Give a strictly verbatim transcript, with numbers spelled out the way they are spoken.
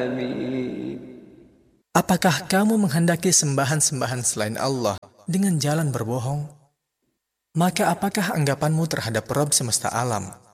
Apakah kamu menghendaki sembahan-sembahan selain Allah dengan jalan berbohong? Maka apakah anggapanmu terhadap Rabb semesta alam